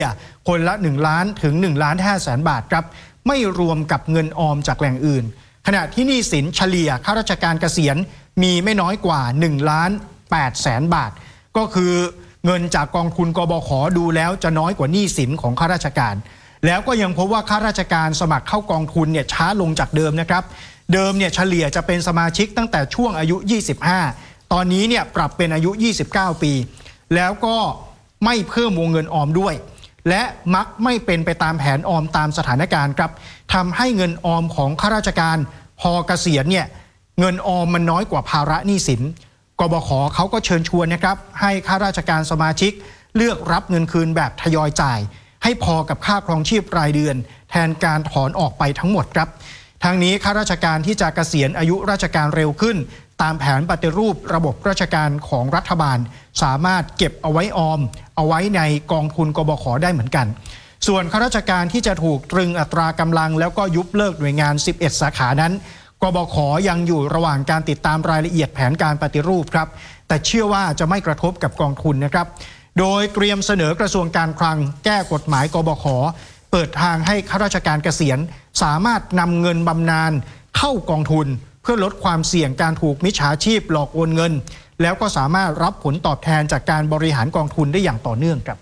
คนละ1 ล้านถึง1,500,000 บาทครับไม่รวมกับเงินออมจากแหล่งอื่นขณะที่หนี้สินเฉลี่ยข้าราชการเกษียณมีไม่น้อยกว่า1,800,000 บาทก็คือเงินจากกองทุนกบข.ดูแล้วจะน้อยกว่าหนี้สินของข้าราชการแล้วก็ยังพบว่าข้าราชการสมัครเข้ากองทุนเนี่ยช้าลงจากเดิมนะครับเดิมเนี่ยเฉลี่ยจะเป็นสมาชิกตั้งแต่ช่วงอายุ25ตอนนี้เนี่ยปรับเป็นอายุ29ปีแล้วก็ไม่เพิ่มวงเงินออมด้วยและมักไม่เป็นไปตามแผนออมตามสถานการณ์ครับทำให้เงินออมของข้าราชการพอเกษียณเนี่ยเงินออมมันน้อยกว่าภาระหนี้สินกบข.เขาก็เชิญชวนนะครับให้ข้าราชการสมาชิกเลือกรับเงินคืนแบบทยอยจ่ายให้พอกับค่าครองชีพรายเดือนแทนการถอนออกไปทั้งหมดครับทางนี้ข้าราชการที่จะเกษียณอายุราชการเร็วขึ้นตามแผนปฏิรูประบบราชการของรัฐบาลสามารถเก็บเอาไว้ออมเอาไว้ในกองทุนกบข.ได้เหมือนกันส่วนข้าราชการที่จะถูกตรึงอัตรากำลังแล้วก็ยุบเลิกหน่วยงาน11สาขานั้นกบข.ยังอยู่ระหว่างการติดตามรายละเอียดแผนการปฏิรูปครับแต่เชื่อว่าจะไม่กระทบกับกองทุนนะครับโดยเตรียมเสนอกระทรวงการคลังแก้กฎหมายกบข.เปิดทางให้ข้าราชการเกษียณสามารถนำเงินบำนาญเข้ากองทุนเพื่อลดความเสี่ยงการถูกมิจฉาชีพหลอกโอนเงินแล้วก็สามารถรับผลตอบแทนจากการบริหารกองทุนได้อย่างต่อเนื่องครับ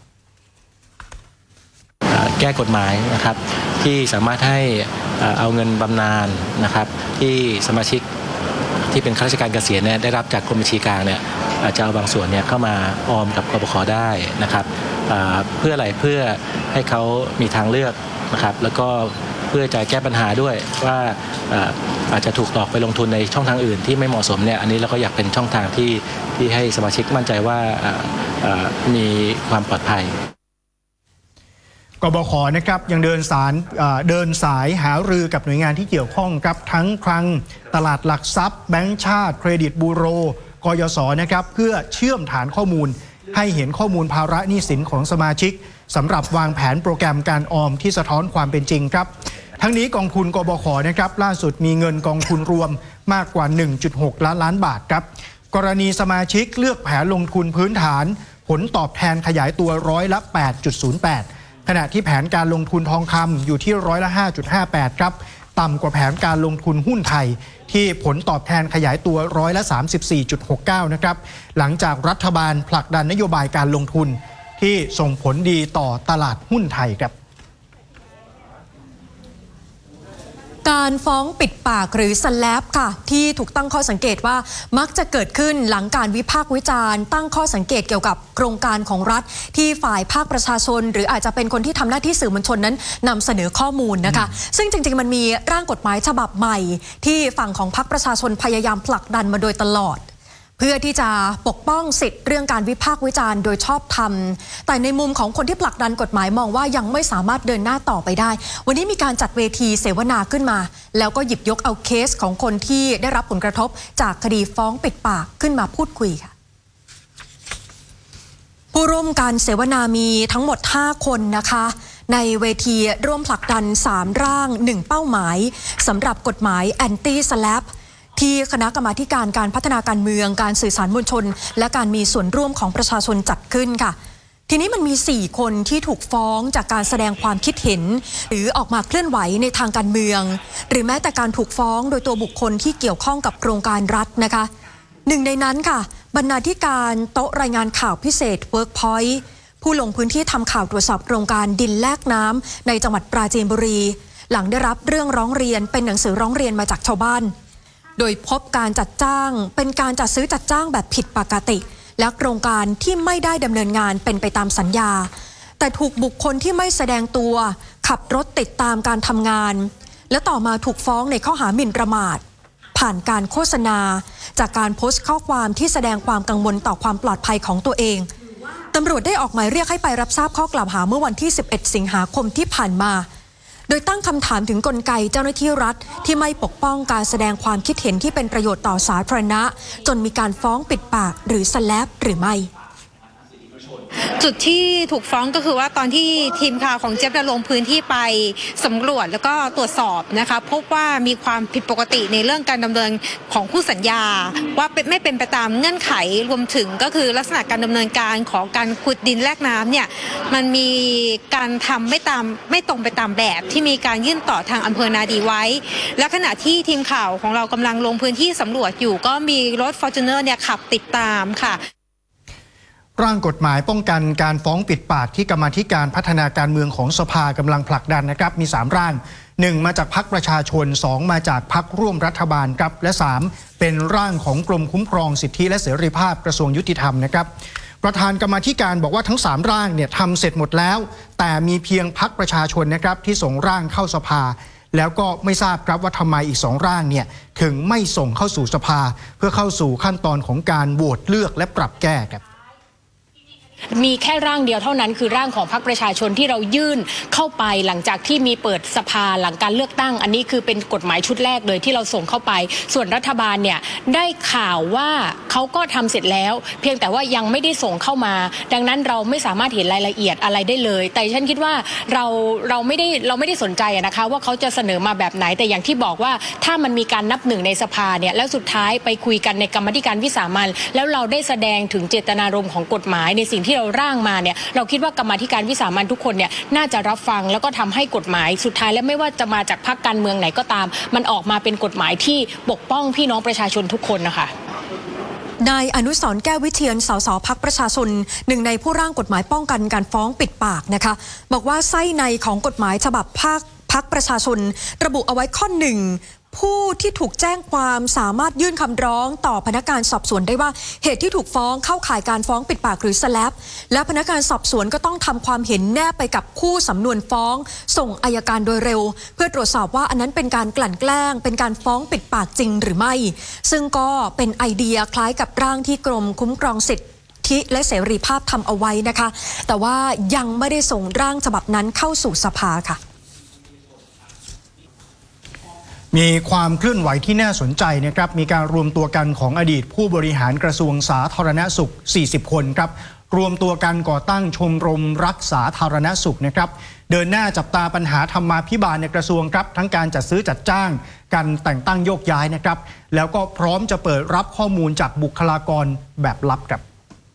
แก้กฎหมายนะครับที่สามารถให้เอาเงินบำนาญนะครับที่สมาชิกที่เป็นข้าราชการเกษียณเนี่ยได้รับจากกรมบัญชีกลางเนี่ยอาจจะเอาบางส่วนเนี่ยเข้ามาออมกับกบข.ได้นะครับเพื่ออะไรเพื่อให้เขามีทางเลือกนะครับแล้วก็เพื่อจะแก้ปัญหาด้วยว่าอาจจะถูกหลอกไปลงทุนในช่องทางอื่นที่ไม่เหมาะสมเนี่ยอันนี้เราก็อยากเป็นช่องทางที่ให้สมาชิกมั่นใจว่ามีความปลอดภัยกบข.นะครับยังเดินสายหารือกับหน่วยงานที่เกี่ยวข้องครับทั้งคลังตลาดหลักทรัพย์แบงก์ชาติเครดิตบูโรกยศ.นะครับเพื่อเชื่อมฐานข้อมูลให้เห็นข้อมูลภาระหนี้สินของสมาชิกสำหรับวางแผนโปรแกรมการออมที่สะท้อนความเป็นจริงครับทั้งนี้กองทุนกบข.นะครับล่าสุดมีเงินกองทุนรวมมากกว่า 1.6 ล้านบาทครับกรณีสมาชิกเลือกแผนลงทุนพื้นฐานผลตอบแทนขยายตัวร้อยละ 8.08 ขณะที่แผนการลงทุนทองคำอยู่ที่ร้อยละ 5.58 ครับต่ำกว่าแผนการลงทุนหุ้นไทยที่ผลตอบแทนขยายตัวร้อยละ 34.69 นะครับหลังจากรัฐบาลผลักดันนโยบายการลงทุนที่ส่งผลดีต่อตลาดหุ้นไทยครับการฟ้องปิดปากหรือสแลปค่ะที่ถูกตั้งข้อสังเกตว่ามักจะเกิดขึ้นหลังการวิพากษ์วิจารณ์ตั้งข้อสังเกตเกี่ยวกับโครงการของรัฐที่ฝ่ายภาคประชาชนหรืออาจจะเป็นคนที่ทำหน้าที่สื่อมวลชนนั้นนำเสนอข้อมูลนะคะซึ่งจริงๆมันมีร่างกฎหมายฉบับใหม่ที่ฝั่งของพรรคประชาชนพยายามผลักดันมาโดยตลอดเพื่อที่จะปกป้องสิทธิ์เรื่องการวิพากษ์วิจารณ์โดยชอบธรรมแต่ในมุมของคนที่ผลักดันกฎหมายมองว่ายังไม่สามารถเดินหน้าต่อไปได้วันนี้มีการจัดเวทีเสวนาขึ้นมาแล้วก็หยิบยกเอาเคสของคนที่ได้รับผลกระทบจากคดีฟ้องปิดปากขึ้นมาพูดคุยค่ะผู้ร่วมการเสวนามีทั้งหมด5คนนะคะในเวทีร่วมผลักดัน3ร่าง1เป้าหมายสำหรับกฎหมายแอนตี้สแลปที่คณะกรรมาธิการการพัฒนาการเมืองการสื่อสารมวลชนและการมีส่วนร่วมของประชาชนจัดขึ้นค่ะทีนี้มันมี4คนที่ถูกฟ้องจากการแสดงความคิดเห็นหรือออกมาเคลื่อนไหวในทางการเมืองหรือแม้แต่การถูกฟ้องโดยตัวบุคคลที่เกี่ยวข้องกับโครงการรัฐนะคะหนึ่งในนั้นค่ะบรรณาธิการโต๊ะรายงานข่าวพิเศษ Workpoint ผู้ลงพื้นที่ทำข่าวตรวจสอบโครงการดินแลกน้ำในจังหวัดปราจีนบุรีหลังได้รับเรื่องร้องเรียนเป็นหนังสือร้องเรียนมาจากชาวบ้านโดยพบการจัดจ้างเป็นการจัดซื้อจัดจ้างแบบผิดปกติและโครงการที่ไม่ได้ดำเนินงานเป็นไปตามสัญญาแต่ถูกบุคคลที่ไม่แสดงตัวขับรถติดตามการทำงานและต่อมาถูกฟ้องในข้อหาหมิ่นประมาทผ่านการโฆษณาจากการโพสต์ข้อความที่แสดงความกังวลต่อความปลอดภัยของตัวเองตำรวจได้ออกหมายเรียกให้ไปรับทราบข้อกล่าวหาเมื่อวันที่11สิงหาคมที่ผ่านมาโดยตั้งคำถามถึงกลไกเจ้าหน้าที่รัฐที่ไม่ปกป้องการแสดงความคิดเห็นที่เป็นประโยชน์ต่อสาธารณะจนมีการฟ้องปิดปากหรือสแลปหรือไม่จุดที่ถูกฟ้องก็คือว่าตอนที่ทีมข่าวของเจี๊ยบลงพื้นที่ไปสำรวจแล้วก็ตรวจสอบนะคะพบว่ามีความผิดปกติในเรื่องการดำเนินของคู่สัญญาว่าไม่เป็นไปตามเงื่อนไขรวมถึงก็คือลักษณะการดำเนินการของการขุดดินแลกน้ำเนี่ยมันมีการทำไม่ตรงไปตามแบบที่มีการยื่นต่อทางอำเภอนาดีไว้และขณะที่ทีมข่าวของเรากำลังลงพื้นที่สำรวจอยู่ก็มีรถ Fortuner เนี่ยขับติดตามค่ะร่างกฎหมายป้องกันการฟ้องปิดปากที่กรรมาธิการพัฒนาการเมืองของสภากำลังผลักดันนะครับมี3ร่าง1มาจากพรรคประชาชน2มาจากพรรคร่วมรัฐบาลครับและ3เป็นร่างของกรมคุ้มครองสิทธิและเสรีภาพกระทรวงยุติธรรมนะครับประธานกรรมาธิการบอกว่าทั้ง3ร่างเนี่ยทำเสร็จหมดแล้วแต่มีเพียงพรรคประชาชนนะครับที่ส่งร่างเข้าสภาแล้วก็ไม่ทราบครับว่าทำไมอีก2ร่างเนี่ยถึงไม่ส่งเข้าสู่สภาเพื่อเข้าสู่ขั้นตอนของการโหวตเลือกและปรับแก้ครับมีแค่ร่างเดียวเท่านั้นคือร่างของพรรคประชาชนที่เรายื่นเข้าไปหลังจากที่มีเปิดสภาหลังการเลือกตั้งอันนี้คือเป็นกฎหมายชุดแรกเลยที่เราส่งเข้าไปส่วนรัฐบาลเนี่ยได้ข่าวว่าเขาก็ทำเสร็จแล้วเพียงแต่ว่ายังไม่ได้ส่งเข้ามาดังนั้นเราไม่สามารถเห็นรายละเอียดอะไรได้เลยแต่ฉันคิดว่าเราไม่ได้สนใจนะคะว่าเขาจะเสนอมาแบบไหนแต่อย่างที่บอกว่าถ้ามันมีการนับหนึ่งในสภาเนี่ยแล้วสุดท้ายไปคุยกันในกรรมาธิการวิสามัญแล้วเราได้แสดงถึงเจตนารมณ์ของกฎหมายในสิ่งที่เราร่างมาเนี่ยเราคิดว่ากรรมาธิการวิสามัญทุกคนเนี่ยน่าจะรับฟังแล้วก็ทำให้กฎหมายสุดท้ายและไม่ว่าจะมาจากพรรคการเมืองไหนก็ตามมันออกมาเป็นกฎหมายที่ปกป้องพี่น้องประชาชนทุกคนนะคะนายอนุสรณ์แก้ววิเทียนสสพรรคประชาชนหนึ่งในผู้ร่างกฎหมายป้องกันการฟ้องปิดปากนะคะบอกว่าไส้ในของกฎหมายฉบับพรรคประชาชนระบุเอาไว้ข้อหนึ่งผู้ที่ถูกแจ้งความสามารถยื่นคำร้องต่อพนักงานสอบสวนได้ว่าเหตุที่ถูกฟ้องเข้าข่ายการฟ้องปิดปากหรือสแลปและพนักงานสอบสวนก็ต้องทำความเห็นแนบไปกับคู่สำนวนฟ้องส่งอัยการโดยเร็วเพื่อตรวจสอบว่าอันนั้นเป็นการกลั่นแกล้งเป็นการฟ้องปิดปากจริงหรือไม่ซึ่งก็เป็นไอเดียคล้ายกับร่างที่กรมคุ้มครองสิทธิและเสรีภาพทำเอาไว้นะคะแต่ว่ายังไม่ได้ส่งร่างฉบับนั้นเข้าสู่สภาค่ะมีความเคลื่อนไหวที่น่าสนใจนะครับมีการรวมตัวกันของอดีตผู้บริหารกระทรวงสาธารณสุข40คนครับรวมตัวกันก่อตั้งชมรมรักษาธารณสุขนะครับเดินหน้าจับตาปัญหาธรรมาภิบาลในกระทรวงครับทั้งการจัดซื้อจัดจ้างการแต่งตั้งโยกย้ายนะครับแล้วก็พร้อมจะเปิดรับข้อมูลจากบุคลากรแบบลับครับ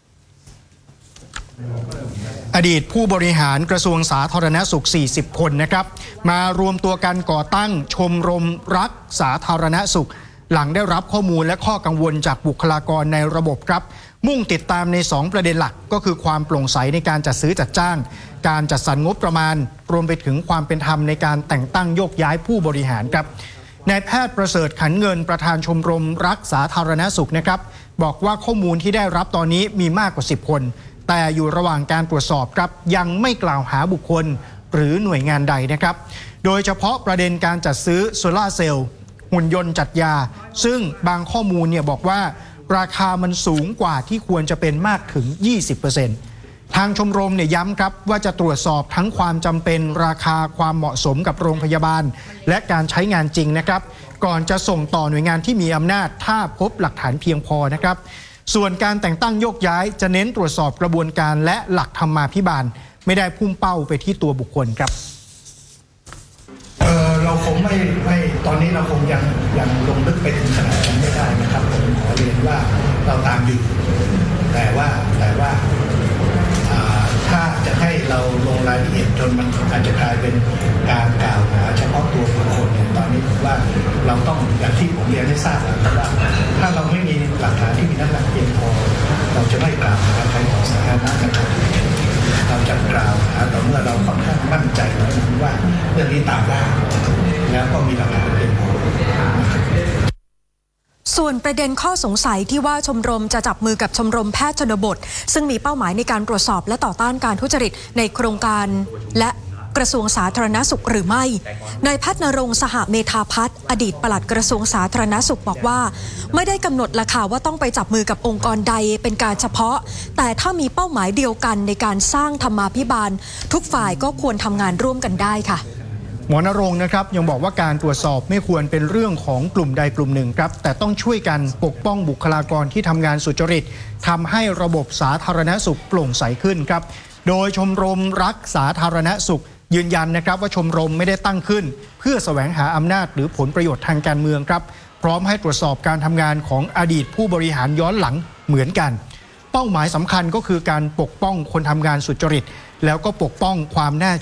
อดีตผู้บริหารกระทรวงสาธารณสุข40คนนะครับมารวมตัวกันก่อตั้งชมรมรักสาธารณสุขหลังได้รับข้อมูลและข้อกังวลจากบุคลากรในระบบครับมุ่งติดตามใน2ประเด็นหลักก็คือความโปร่งใสในการจัดซื้อจัดจ้างการจัดสรรงบประมาณรวมไปถึงความเป็นธรรมในการแต่งตั้งโยกย้ายผู้บริหารครับนายแพทย์ประเสริฐขันเงินประธานชมรมรักสาธารณสุขนะครับบอกว่าข้อมูลที่ได้รับตอนนี้มีมากกว่า10คนแต่อยู่ระหว่างการตรวจสอบครับยังไม่กล่าวหาบุคคลหรือหน่วยงานใดนะครับโดยเฉพาะประเด็นการจัดซื้อโซลาร์เซลล์หุ่นยนต์จัดยาซึ่งบางข้อมูลเนี่ยบอกว่าราคามันสูงกว่าที่ควรจะเป็นมากถึง 20% ทางชมรมเนี่ยย้ำครับว่าจะตรวจสอบทั้งความจำเป็นราคาความเหมาะสมกับโรงพยาบาลและการใช้งานจริงนะครับก่อนจะส่งต่อหน่วยงานที่มีอำนาจถ้าพบหลักฐานเพียงพอนะครับส่วนการแต่งตั้งโยกย้ายจะเน้นตรวจสอบกระบวนการและหลักธรรมาภิบาลไม่ได้พุ่งเป้าไปที่ตัวบุคคลครับเราคงไม่ตอนนี้เราคงยังลงลึกไปถึงขนาดนั้นไม่ได้นะครับผมขอเรียนว่าเราตามอยู่แต่ว่าถ้าจะให้เราลงรายละเอียดจนมันอาจจะกลายเป็นการกล่าวหาเฉพาะตัวบุคคลเนี่ยตอนนี้ผมว่าเราต้องอย่างที่ผมเรียนให้ทราบแล้วว่าถ้าเราไม่มีหลักฐานที่มีน้ำหนักเพียงพอเราจะไม่กล่าวหาใครต่อสาธารณะนะครับเราจะกล่าวหาต่อเมื่อเราค่อนข้างมั่นใจแล้วว่าเรื่องนี้ตามได้แล้วก็มีหลักฐานเพียงพอส่วนประเด็นข้อสงสัยที่ว่าชมรมจะจับมือกับชมรมแพทย์ชนบทซึ่งมีเป้าหมายในการตรวจสอบและต่อต้านการทุจริตในโครงการและกระทรวงสาธารณสุขหรือไม่นายแพทย์ณรงค์สหเมธาพัฒน์อดีตปลัดกระทรวงสาธารณสุขบอกว่าไม่ได้กำหนดราคาว่าต้องไปจับมือกับองค์กรใดเป็นการเฉพาะแต่ถ้ามีเป้าหมายเดียวกันในการสร้างธรรมาภิบาลทุกฝ่ายก็ควรทำงานร่วมกันได้ค่ะหมอณรงค์นะครับยังบอกว่าการตรวจสอบไม่ควรเป็นเรื่องของกลุ่มใดกลุ่มหนึ่งครับแต่ต้องช่วยกันปกป้องบุคลากรที่ทำงานสุจริตทำให้ระบบสาธารณสุขโปร่งใสขึ้นครับโดยชมรมรักสาธารณสุขยืนยันนะครับว่าชมรมไม่ได้ตั้งขึ้นเพื่อแสวงหาอำนาจหรือผลประโยชน์ทางการเมืองครับพร้อมให้ตรวจสอบการทำงานของอดีตผู้บริหารย้อนหลังเหมือนกันเป้าหมายสำคัญก็คือการปกป้องคนทำงานสุจริตแล้วก็ปกป้องความน่า